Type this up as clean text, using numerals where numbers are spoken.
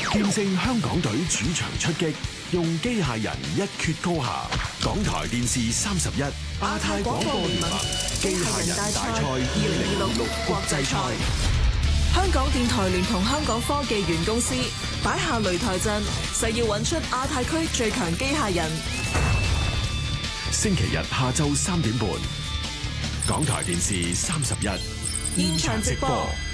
見證香港隊主場出擊，用機械人一決高下。港台電視31亞太廣播聯盟機械人大賽2026國際賽。 香港電台聯同香港科技園公司擺下擂台陣，誓要揾出亞太區最強機械人。 星期日下晝3點半，港台電視31現場直播。